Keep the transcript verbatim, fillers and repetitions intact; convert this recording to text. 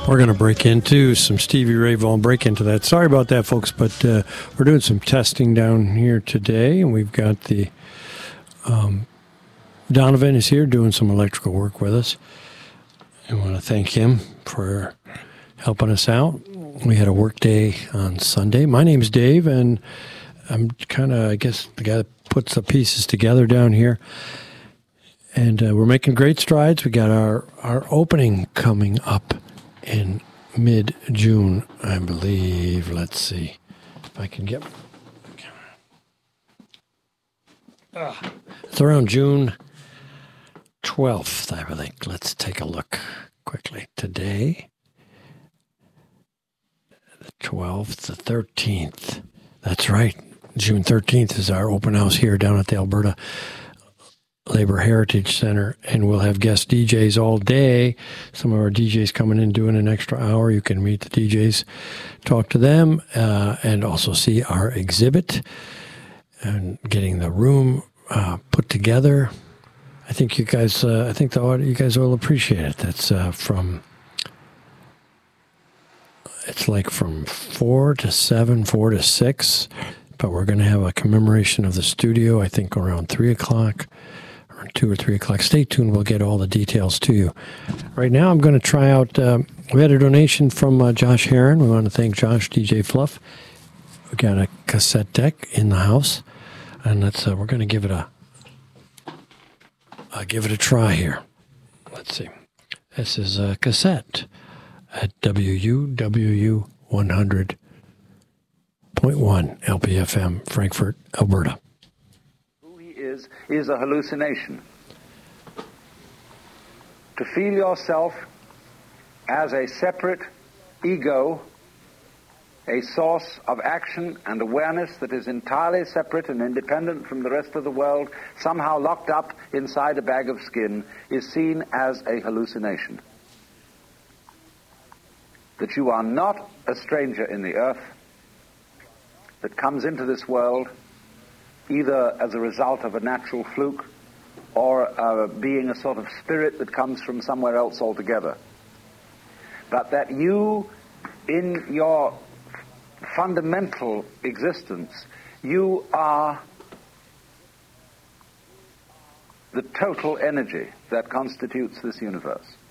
We're going to break into some Stevie Ray Vaughan, break into that. Sorry about that, folks, but uh, we're doing some testing down here today, and we've got the um, Donovan is here doing some electrical work with us. I want to thank him for helping us out. We had a work day on Sunday. My name's Dave, and I'm kind of, I guess, the guy that puts the pieces together down here. And uh, we're making great strides. We got our, our opening coming up in mid-June, I believe. Let's see if I can get... Uh, it's around June twelfth, I think. Let's take a look quickly. Today, the twelfth, the thirteenth. That's right. June thirteenth is our open house here down at the Alberta Labor Heritage Center, and we'll have guest D Js all day. Some of our D Js coming in doing an extra hour. You can meet the D Js, talk to them, uh, and also see our exhibit and getting the room uh, put together. I think you guys, uh, I think the audio, you guys will appreciate it. That's uh, from, it's like from four to seven, four to six, but we're going to have a commemoration of the studio, I think around three o'clock. Two or three o'clock. Stay tuned. We'll get all the details to you. Right now, I'm going to try out. Um, we had a donation from uh, Josh Heron. We want to thank Josh, D J Fluff. We got a cassette deck in the house, and let's. Uh, we're going to give it a. Uh, give it a try here. Let's see. This is a cassette at W U W U one hundred point one L P F M, Frankfurt, Alberta. Is, is a hallucination. To feel yourself as a separate ego, a source of action and awareness that is entirely separate and independent from the rest of the world, somehow locked up inside a bag of skin, is seen as a hallucination. That you are not a stranger in the earth, that comes into this world either as a result of a natural fluke or uh, being a sort of spirit that comes from somewhere else altogether. But that you, in your fundamental existence, you are the total energy that constitutes this universe.